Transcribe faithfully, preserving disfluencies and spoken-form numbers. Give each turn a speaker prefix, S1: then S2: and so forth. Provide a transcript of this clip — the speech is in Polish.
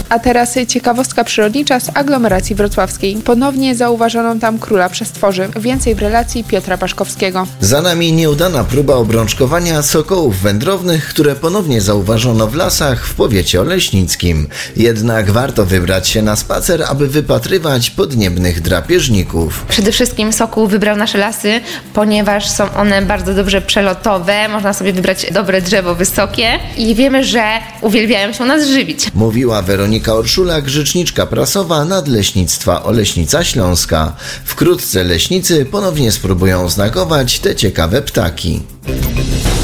S1: A teraz ciekawostka przyrodnicza z aglomeracji wrocławskiej. Ponownie zauważono tam króla przestworzy. Więcej w relacji Piotra Paszkowskiego.
S2: Za nami nieudana próba obrączkowania sokołów wędrownych, które ponownie zauważono w lasach w powiecie oleśnickim. Jednak warto wybrać się na spacer, aby wypatrywać podniebnych drapieżników.
S3: Przede wszystkim sokół wybrał nasze lasy, ponieważ są one bardzo dobrze przelotowe, można sobie wybrać dobre drzewo wysokie i wiemy, że uwielbiają się nas żywić.
S2: Mówiła Weronika Orszulak, rzeczniczka prasowa Nadleśnictwa Oleśnica Śląska. Wkrótce leśnicy ponownie spróbują znakować te ciekawe ptaki.